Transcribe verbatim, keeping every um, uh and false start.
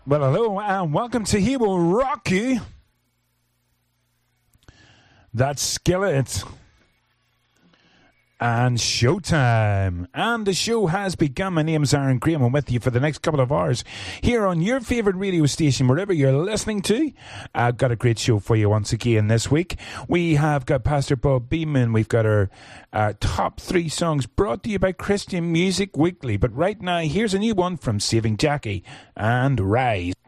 Well, hello and welcome to He Will Rock You. That's Skillet. And showtime. And the show has begun. My name's Aaron Graham. I'm with you for the next couple of hours here on your favourite radio station, wherever you're listening to. I've got a great show for you once again this week. We have got Pastor Bob Beeman. We've got our uh, top three songs brought to you by Christian Music Weekly. But right now, here's a new one from Saving Jackie and Rise.